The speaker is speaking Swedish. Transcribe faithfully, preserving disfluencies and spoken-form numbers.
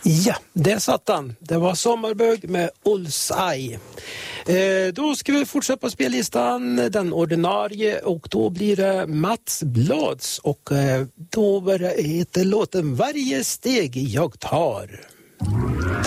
Ja, det satt han. Det var Sommarbög med Ulsaj. Eh, då ska vi fortsätta på spellistan, den ordinarie, och då blir det Mats Blads och eh, då heter låten Varje steg jag tar.